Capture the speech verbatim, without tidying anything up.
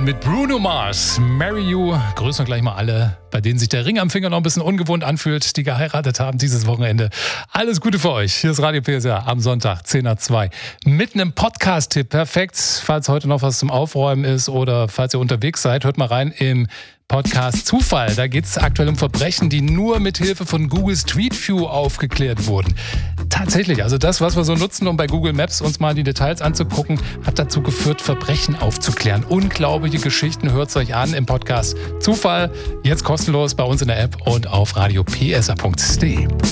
hören mit Bruno Mars. Marry You. Grüßen wir gleich mal alle, bei denen sich der Ring am Finger noch ein bisschen ungewohnt anfühlt, die geheiratet haben dieses Wochenende. Alles Gute für euch. Hier ist Radio P S R am Sonntag, zehn nach zwei. Mit einem Podcast-Tipp. Perfekt, falls heute noch was zum Aufräumen ist oder falls ihr unterwegs seid, hört mal rein im Podcast Zufall. Da geht es aktuell um Verbrechen, die nur mit Hilfe von Google Street View aufgeklärt wurden. Tatsächlich, also das, was wir so nutzen, um bei Google Maps uns mal die Details anzugucken, hat dazu geführt, Verbrechen aufzuklären. Unglaubliche Geschichten, hört es euch an im Podcast Zufall. Jetzt kostenlos bei uns in der App und auf radio p s r punkt d e.